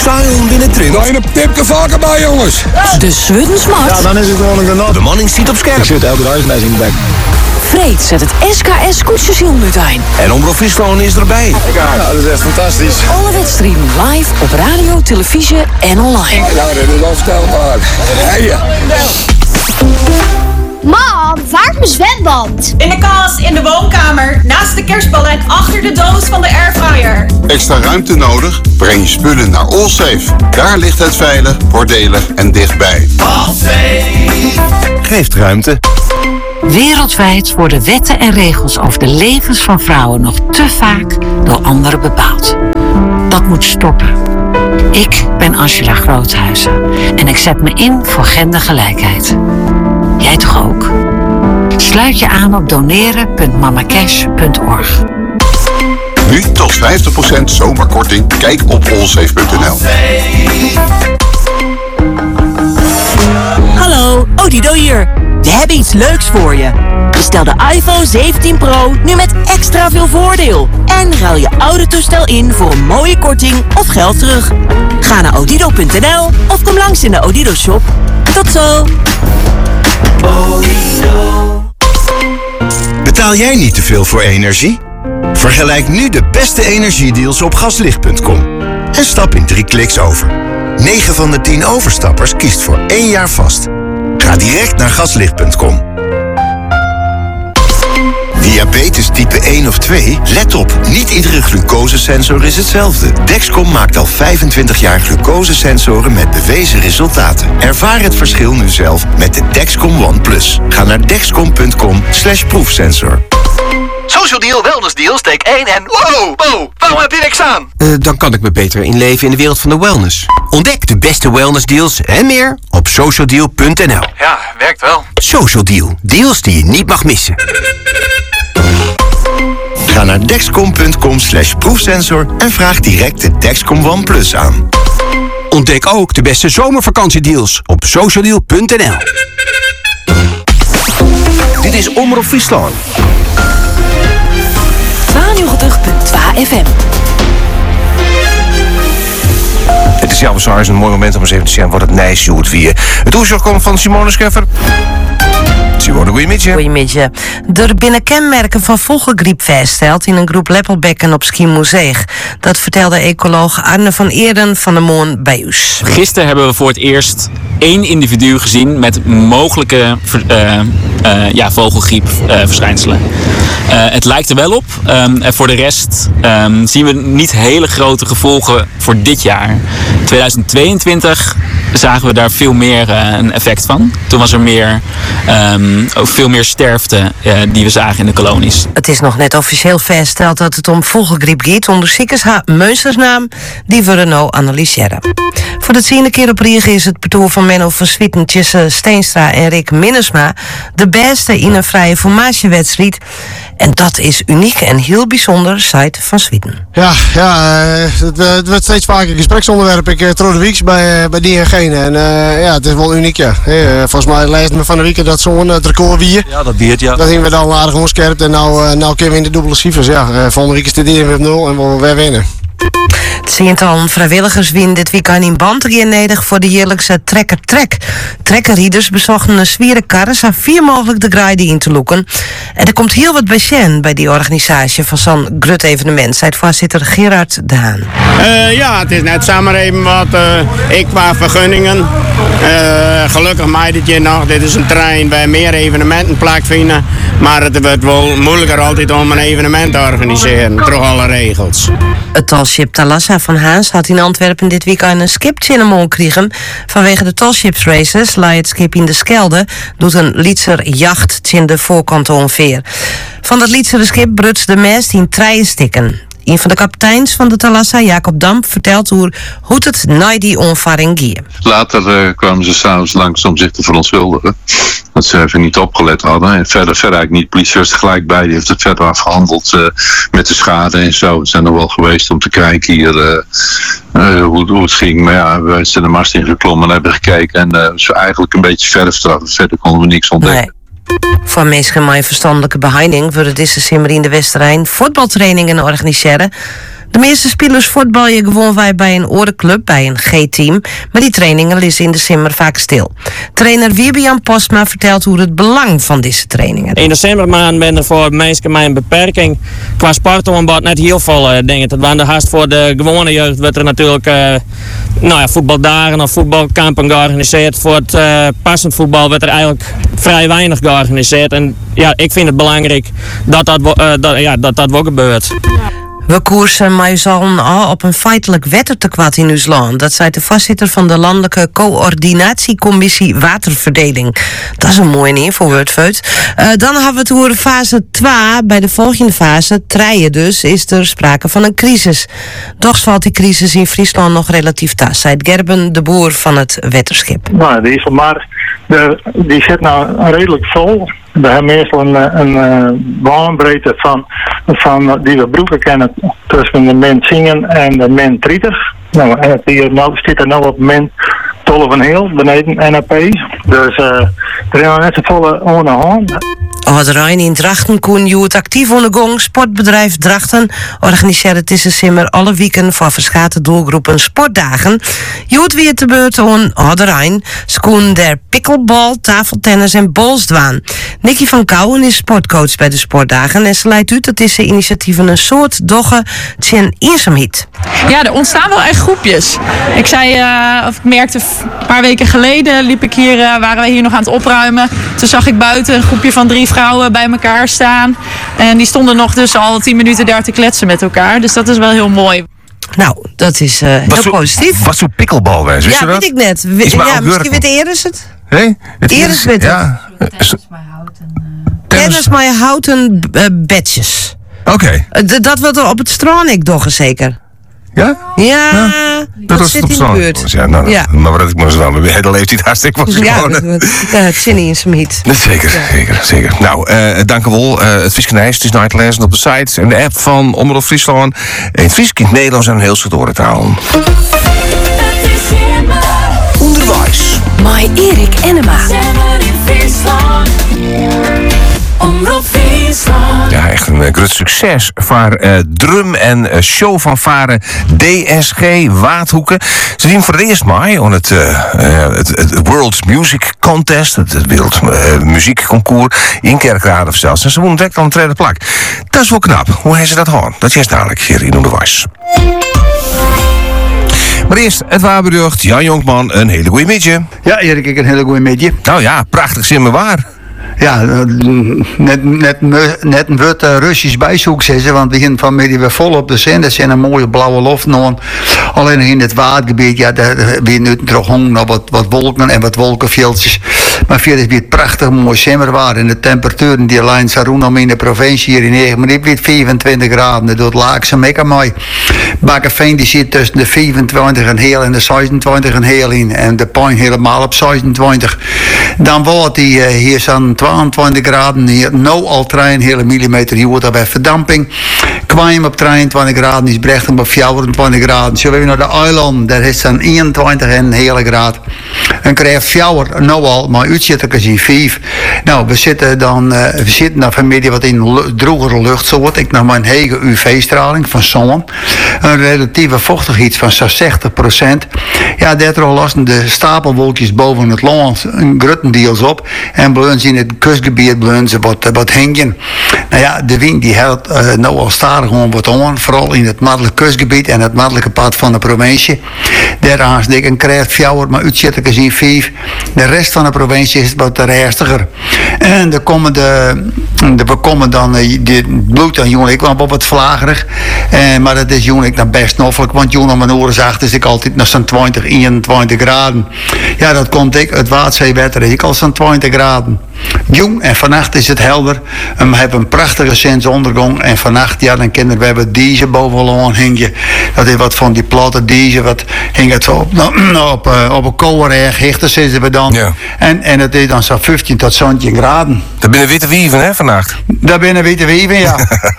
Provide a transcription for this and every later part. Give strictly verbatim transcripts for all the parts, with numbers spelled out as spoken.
Sion binnen Trint. Daar je een tipje vaker bij, jongens. De Zweden Smart. Ja, dan is het gewoon een genot. Bemanning ziet op scherp. Ik zit elke huismes in de bek. Freed zet het S K S koetsseizoen uit. En Omroep Friesland is erbij. Ja, dat is echt fantastisch. Alle wedstrijden live op radio, televisie en online. Ja, dat is onvoorstelbaar. Hey, ja. Mam, waar is mijn zwemband? In de kast, in de woonkamer, naast de kerstballen en achter de doos van de airfryer. Extra ruimte nodig? Breng je spullen naar Allsafe. Daar ligt het veilig, voordelig en dichtbij. Geeft ruimte. Wereldwijd worden wetten en regels over de levens van vrouwen nog te vaak door anderen bepaald. Dat moet stoppen. Ik ben Angela Groothuizen en ik zet me in voor gendergelijkheid. Jij toch ook? Sluit je aan op doneren punt mamacash punt org. Nu tot vijftig procent zomerkorting. Kijk op allsafe punt n l. Hallo, Odido hier. We hebben iets leuks voor je. Bestel de iPhone zeventien Pro nu met extra veel voordeel. En ruil je oude toestel in voor een mooie korting of geld terug. Ga naar odido punt n l of kom langs in de Odido shop. Tot zo! Betaal jij niet te veel voor energie? Vergelijk nu de beste energiedeals op gaslicht punt com. En stap in drie kliks over. negen van de tien overstappers kiest voor één jaar vast. Ga direct naar gaslicht punt com. Diabetes type één of twee? Let op, niet iedere glucosesensor is hetzelfde. Dexcom maakt al vijfentwintig jaar glucosesensoren met bewezen resultaten. Ervaar het verschil nu zelf met de Dexcom One Plus. Ga naar dexcom punt com slash proefsensor. Social Deal, Wellness Deal, steek één en wow, wow, waarom heb je niks aan? Uh, dan kan ik me beter inleven in de wereld van de wellness. Ontdek de beste wellness deals en meer op social deal punt n l. Ja, werkt wel. Social Deal, deals die je niet mag missen. Ga naar dexcom punt com slash proefsensor en vraag direct de Dexcom One Plus aan. Ontdek ook de beste zomervakantiedeals op social deal punt n l. Dit is Omroep Friesland. tweeënnegentig punt twee F M. Het is jouw bezwaar, is een mooi moment om eens even te zien wat het nice joet weer. Het oorzaak komt van Simone Scheffer. Simone, goeiemiddag. Goeiemiddag. Door binnen kenmerken van vogelgriep vaststelt in een groep Leppelbekken op Schiermonnikoog. Dat vertelde ecoloog Arne van Eerden van de Moon bij u. Gisteren hebben we voor het eerst één individu gezien met mogelijke uh, uh, ja, vogelgriepverschijnselen. Uh, uh, het lijkt er wel op. Um, en voor de rest um, zien we niet hele grote gevolgen voor dit jaar. tweeduizend tweeëntwintig zagen we daar veel meer uh, een effect van. Toen was er meer, um, ook veel meer sterfte uh, die we zagen in de kolonies. Het is nog net officieel vastgesteld dat het om vogelgriep gaat. Onderzoekers haar Meusnersnaam die we nou analyseren. Voor de tiende keer op Riegen is het parcours van Menno van Swieten tussen Steenstra en Rick Minnesma de beste in een vrije formatiewedstrijd. En dat is uniek en heel bijzonder, zei Van Swieten. Ja, ja het, het wordt steeds vaker een gespreksonderwerp. Ik uh, trouw de weeks bij, bij die en gene. En uh, ja, het is wel uniek, ja. Hey, uh, volgens mij leest me van de week dat zo'n uh, record weer. Ja, dat biedt, ja. Dat hebben we dan aardig onscherpt. En nou, uh, nou kunnen we in de dubbele cijfers. Ja, uh, volgende week is dit weer op nul en we weer winnen. Het tiental vrijwilligers wien dit weekend in Bantegien nedig voor de jaarlijkse Trekker Trek. Trekkerrieders bezochten een zwiere karren zo vier mogelijk de graaide in te loeken. En er komt heel wat bij bij die organisatie van zo'n grut evenement, zei voorzitter Gerard de Haan. Uh, ja, het is net samen even wat uh, ik qua vergunningen. Uh, gelukkig mij dit jaar nog. Dit is een trein bij meer evenementen plaatsvinden. Maar het wordt wel moeilijker altijd om een evenement te organiseren, door alle regels. Het talship Thalassa van Haas had in Antwerpen dit weekend een skipcinnamon gekregen. Vanwege de talships races, laai het skip in de Schelde, doet een Lietser jacht in de voorkant ongeveer. Van dat Lietsere skip brutst de mest in treien stikken. Een van de kapiteins van de Thalassa, Jacob Damp, vertelt hoe, hoe het na die onvaring ging. Later uh, kwamen ze s'avonds langs om zich te verontschuldigen. Dat ze even niet opgelet hadden. En verder, verder eigenlijk niet. De politie was er gelijk bij. Die heeft het verder afgehandeld uh, met de schade en zo. We zijn er wel geweest om te kijken hier uh, uh, hoe, hoe het ging. Maar ja, we zijn de mast ingeklommen en hebben gekeken. En uh, ze eigenlijk een beetje verder straffen. Verder konden we niks ontdekken. Nee. Voor mensen met verstandelijke beheiding worden deze simmer in de Westerijn voetbaltrainingen organiseren. De meeste spelers voetballen gewoon wij bij een orenclub, bij een G-team. Maar die trainingen liggen in de simmer vaak stil. Trainer Wiebe-Jan Postma vertelt hoe het belang van deze trainingen. In de simmermaand ben er voor mensen met een beperking qua sportaanbod net heel veel uh, dingen. Dat waren de haast voor de gewone jeugd werd er natuurlijk uh, nou ja, voetbaldagen of voetbalkampen georganiseerd. Voor het uh, passend voetbal werd er eigenlijk vrij weinig georganiseerd. En ja, ik vind het belangrijk dat dat, uh, dat, ja, dat, dat wel gebeurt. We koersen maar z'n al op een feitelijk wettertekort in ons land. Dat zei de voorzitter van de Landelijke Coördinatiecommissie Waterverdeling. Dat is een mooie neer voor Wordfeut. Uh, dan hebben we het over fase twee. Bij de volgende fase, treien dus, is er sprake van een crisis. Toch valt die crisis in Friesland nog relatief thuis, zei Gerben de Boer van het Wetterschip. Nou, die is maar de, die zit nou redelijk vol. We hebben meestal een, een, een baanbreedte van, van die we broeken kennen tussen de min tien en de min dertig. Nou, en het hier nou, zit er nou op min twaalf komma vijf beneden N A P. Dus uh, er is nog net zo volle aan de hand. Ouderijn in Drachten kon je het actief ondergong. Sportbedrijf Drachten organiseert tussen simmer alle weken voor verschillende doelgroepen sportdagen. Je hoort weer te beurt aan Ouderijn. Ze koen der pikkelbal, tafeltennis en bolsdwaan. Nicky van Kouwen is sportcoach bij de sportdagen en ze leidt uit dat deze initiatieven een soort dogge tjen eenzaamheid. Ja, er ontstaan wel echt groepjes. Ik zei, uh, of ik merkte een paar weken geleden liep ik hier, uh, waren we hier nog aan het opruimen. Toen zag ik buiten een groepje van drie vrouwen bij elkaar staan. En die stonden nog dus al tien minuten daar te kletsen met elkaar. Dus dat is wel heel mooi. Nou, dat is uh, heel zo, positief. Wat zo'n pikkelbal was, wist ja, je dat? weet ik net. We, ja, misschien weet Eris het. Hé? Hey? Eris weet het. Ja. Tennis met houten uh, bedjes. Oké. Okay. Uh, dat wordt er op het straanik doggen zeker. Ja? Ja, ja. Dat, dat was zit het op in de buurt. Ja, nou, ja. Maar wat ik maar zo dan, hele leeftijd hartstikke was ja, gewoon. Ja, het zin in zijn hiet. Zeker, ja. zeker, zeker. Nou, uh, dank u wel. Uh, het Frieskenijs, het is nou te lezen op de site en de app van Omroep Friesland. In het Fries, in het Nederlands en een heel soort oorentaal. Onderwijs. My Erik Enema. Ja, echt een uh, groot succes voor uh, drum en uh, show van varen D S G Waadhoeken. Ze zien voor het eerst maar aan het, uh, uh, het, het World Music Contest, het, het Wereld uh, Muziekconcours in Kerkrade of zelfs. En ze wonen direct aan de tweede plak. Dat is wel knap. Hoe hebben ze dat gedaan? Dat is dadelijk hier in Onderwijs. Maar eerst het waarberucht. Jan Jonkman, een hele goeie midje. Ja, Erik, ik een hele goeie midje. Nou ja, prachtig zin maar waar. Ja, net, net, net een wat uh, Russisch bijzoek zeggen, want we beginnen vanmiddag weer vol op de zin. Dat zijn een mooie blauwe loft nog. Alleen in het watergebied, ja, daar weer nu terug nog wat, wat wolken en wat wolkenveldjes. Maar verder weer het prachtig mooi zomerwaar. En de temperaturen die alleen Saroen om in de provincie hier in negen, maar die weer vijfentwintig graden. Dat doet Laakse mekka mooi. Bakkerveen die zit tussen de vijfentwintig en heel en de zesentwintig en heel in. En de Pijn helemaal op zesentwintig. Dan wordt die uh, hier zo'n tweeëntwintig graden. Hier nou al trein, hele millimeter. Hier wordt er bij verdamping. Kwam op drieëntwintig graden, is Brechten op vierentwintig graden. Zullen we naar de eiland, daar is dan eenentwintig en een hele graad. En krijgt fjouwer, nou al, maar uitzitters in vijf. Nou, we zitten dan, uh, we zitten dan vanmiddag wat in lu- drogere luchtsoort. Ik nog maar een hege U V-straling van zon. Een relatieve vochtigheid van zestig procent. Ja, daardoor lasten de stapelwolkjes boven het land een gruttendeels op. En blijven in het kustgebied blijven ze wat, wat hingen. Nou ja, de wind die helpt uh, nou al stadig gewoon wat aan. Vooral in het noordelijke kustgebied en het noordelijke pad van de provincie. Daar haast dik een krijgt fjouwer, maar uitzitters in vijf. De rest van de provincie is wat rustiger. En de komende, de, we komen dan, de bloed aan Joen, ik kwam op het vlagerig. Eh, maar dat is Joen ik dan best noffelijk, want Joen om mijn oren zag, is ik altijd naar zo'n twintig, eenentwintig graden. Ja, dat komt ik, het Waardzeewetter is ik al zo'n twintig graden. Jong, en vannacht is het helder. En we hebben een prachtige zonsondergang. En vannacht, ja, dan kinderen, we hebben deze bovenal hingen. Dat is wat van die platte deze, wat hing het zo op, op, uh, op een kouwerreg, hichten zitten we dan. Ja. En, en het is dan zo'n vijftien tot zeventien graden. Dat binnen witte wieven, hè, vannacht? Dat binnen witte wieven, ja.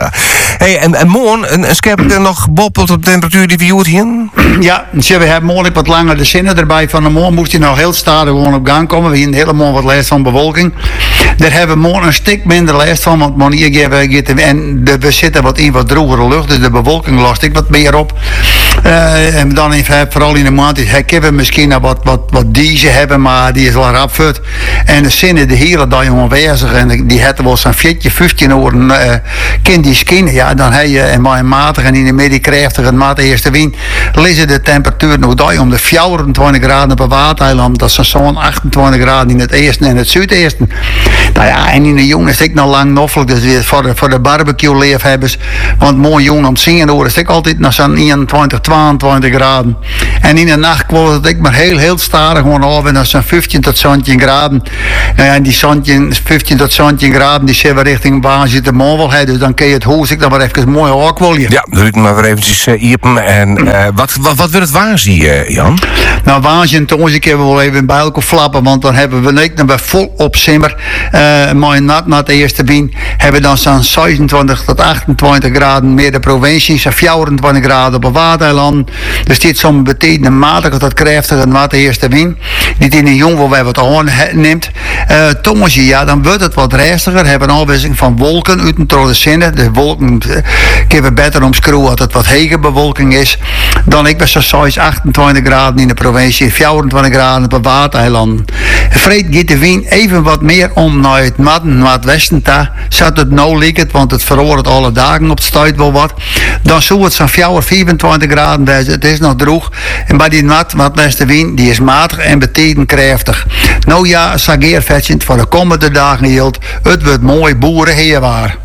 Hey, en, en morgen, een, een scherp er nog boppelt op de temperatuur die we hier hier? Ja, dus we hebben mogelijk wat langer de zinnen erbij. Van de morgen moest je nou heel stadig gewoon op gang komen. We hebben helemaal wat last van bewolking. Daar hebben we morgen een stuk minder last van, want wanneer geven en de, we zitten wat in wat drogere lucht, dus de bewolking lost ik wat meer op. Uh, en dan even, vooral in de maand, hebben we misschien wat, wat, wat diesel hebben, maar die is al rap vet. En de zinnen de hele dag onwezig en die hadden wel zo'n veertien, vijftien uur uh, kind die skinnen. Ja, dan heb je en maar matig en in de midden krachtig en maat eerste wind. Lezen de temperatuur nog daar om de vierentwintig graden op het Waardeiland. Dat is zo'n achtentwintig graden in het eerste en het zuideerste. Nou ja, en in de jongen is ik nog lang noffelijk, dus weer voor de, voor de barbecue leefhebbers. Want mooi jong om te zingen hoor, is ik altijd naar zo'n eenentwintig, tweeëntwintig graden. En in de nacht kwam het ik maar heel, heel starig gewoon af en naar zo'n vijftien tot zeventien graden. Nou ja, en die vijftien tot zeventien graden, die zijn we richting waar je de man wil hebben. Dus dan kun je het hoes ik dan maar even mooi hoorkwolje. Ja, doe ik maar weer eventjes uh, iepen. En uh, wat, wat, wat wil het waarzien, uh, Jan? Nou, waarzien toen ik even wel even bij elkaar flappen, want dan hebben we niet dan bij vol op simmer. Uh, maar nat na het eerste wien hebben we dan zo'n zesentwintig tot achtentwintig graden meer de provincie, zo'n vierentwintig graden op het Waardeiland. Dus dit soms betekent matig dat krachtig en wat de eerste wien. Niet in een jong waar wij wat aan neemt. Uh, Tongetje, ja, dan wordt het wat rustiger. Hebben een afwisseling van wolken uit een trode zinnen. De wolken uh, kunnen beter omschroeven dat het wat hege bewolking is. Dan ik ben zo'n achtentwintig graden in de provincie, vierentwintig graden op het Waardeiland. Vreed gaat de wind even wat meer om naar het midden, naar het westen ta. Zat het nou lieket, want het verhoort alle dagen op het stuit wel wat. Dan zou het zo'n vierentwintig graden wezen. Het is nog droog. En bij die nat, wat westenwind, die is matig en betekent krachtig. Nou ja, sageervetsend voor de komende dagen hield. Het wordt mooi boerenheerwaar.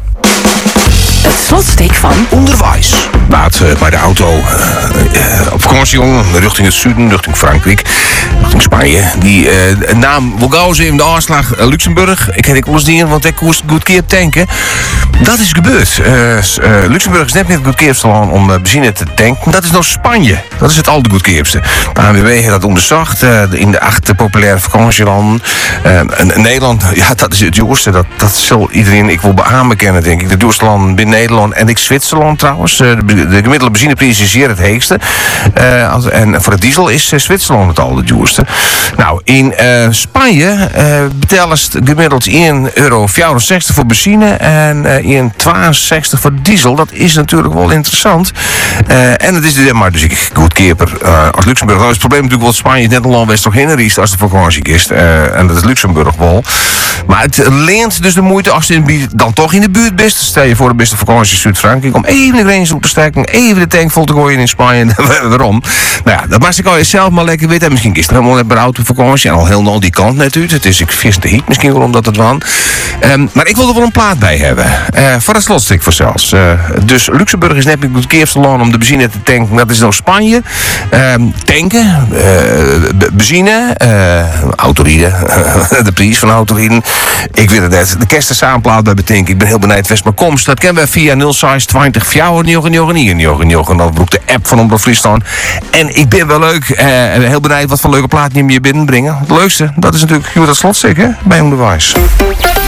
Het slotstuk van onderwijs. Laat uh, bij de auto uh, uh, op vakantie richting het zuiden, richting Frankrijk, richting Spanje. Die uh, naam Wolgauze in de aanslag uh, Luxemburg. Ik heb ik alles dingen, want ik moest goed keer tanken. Dat is gebeurd. Uh, uh, Luxemburg is net meer goed keer om uh, benzine te tanken. Dat is nou Spanje. Dat is het al de goedkeerste. De A N W B heeft dat onderzocht uh, in de acht populaire vakantielanden. Uh, Nederland, ja, dat is het jongste. Dat, dat zal iedereen, ik wil beamen kennen, denk ik. De duurste landen binnen Nederland en ik Zwitserland trouwens. Uh, de, de gemiddelde benzineprijs is hier het heegste. Uh, als, en voor de diesel is uh, Zwitserland het al het duurste. Nou, in uh, Spanje uh, betalen ze gemiddeld één euro vierenzestig voor benzine en uh, één euro tweeënzestig voor diesel. Dat is natuurlijk wel interessant. Uh, en het is dus, maar dus ik goedkeper uh, als Luxemburg. Nou is het probleem natuurlijk wel Spanje is net een land west toch heen is als de vakantie is. Uh, en dat is Luxemburg wel. Maar het leent dus de moeite als je in, dan toch in de buurt bent. Stel je voor de beste vakantie in Zuid-Frankrijk om even de grens op te steken, even de tank vol te gooien in Spanje. Waarom? Nou ja, dat mag ik al zelf maar lekker weten. Misschien gisteren helemaal net bij autovakantie en al heel al die kant net uit. Het is ik vis de heat misschien wel omdat het wan. Um, maar ik wil er wel een plaat bij hebben. Uh, voor het slotstuk voor zelfs. Uh, dus Luxemburg is net een keerste land om de benzine te tanken. Dat is nou Spanje. Um, tanken, uh, benzine, uh, autorieden, de prijs van autorieden. Ik weet het net. De kerst saamplaat bij betanken. Ik ben heel benieuwd west maar komst. Dat kennen we via nul zes twintig vierentnegentig. Dat broek de app van Omroep Friesland. En ik ben wel leuk. Uh, heel benieuwd wat voor leuke plaat je me binnenbrengen. Het leukste, dat is natuurlijk dat slotstuk hè, bij onderwijs.